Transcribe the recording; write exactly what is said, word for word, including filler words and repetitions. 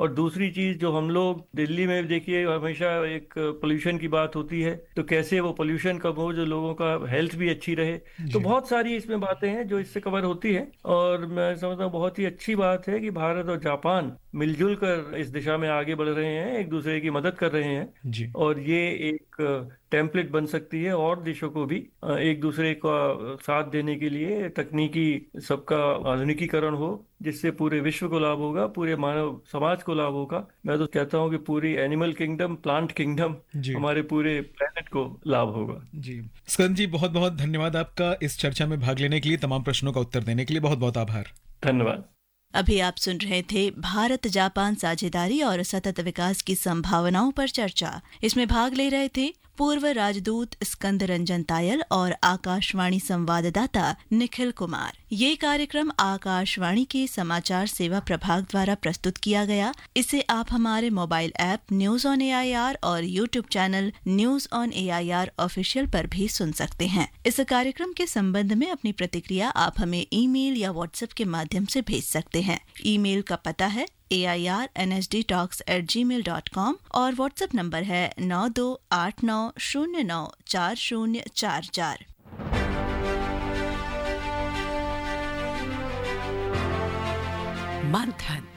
और दूसरी चीज जो हम लोग दिल्ली में देखिए हमेशा एक पोल्यूशन की बात होती है, तो कैसे वो पोल्यूशन कम हो, जो लोगों का हेल्थ भी अच्छी रहे। तो जी। बहुत सारी इसमें बातें हैं जो इससे कवर होती है, और मैं समझता हूँ बहुत ही अच्छी बात है कि भारत और जापान मिलजुल कर इस दिशा में आगे बढ़ रहे हैं, एक दूसरे की मदद कर रहे हैं। जी। और ये एक टेम्पलेट बन सकती है और देशों को भी अ, एक दूसरे का साथ देने के लिए, तकनीकी सबका आधुनिकीकरण हो, जिससे पूरे विश्व को लाभ होगा, पूरे मानव समाज को लाभ होगा। मैं तो कहता हूँ कि पूरी एनिमल किंगडम, प्लांट किंगडम, जी। हमारे पूरे प्लेनेट को लाभ होगा। जी। स्कंद जी, बहुत बहुत धन्यवाद आपका इस चर्चा में भाग लेने के लिए, तमाम प्रश्नों का उत्तर देने के लिए बहुत बहुत आभार। धन्यवाद। अभी आप सुन रहे थे भारत जापान साझेदारी और सतत विकास की संभावनाओं पर चर्चा। इसमें भाग ले रहे थे पूर्व राजदूत स्कंद रंजन तायल और आकाशवाणी संवाददाता निखिल कुमार। ये कार्यक्रम आकाशवाणी के समाचार सेवा प्रभाग द्वारा प्रस्तुत किया गया। इसे आप हमारे mobile app news on AIR और YouTube channel news on AIR official पर भी सुन सकते हैं। इस कार्यक्रम के संबंध में अपनी प्रतिक्रिया आप हमें ईमेल या व्हाट्सएप के माध्यम से भेज सकते हैं। ईमेल का पता है ए I R N S D talks eight ji mail dot com और व्हाट्सएप नंबर है नौ दो आठ नौ शून्य नौ चार शून्य चार चार। मंथन।